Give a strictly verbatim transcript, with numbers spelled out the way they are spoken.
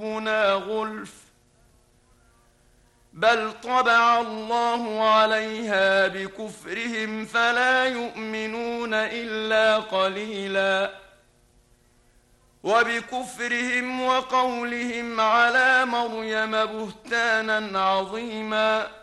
ربنا غلف بل طبع الله عليها بكفرهم فلا يؤمنون إلا قليلا وبكفرهم وقولهم على مريم بهتانا عظيما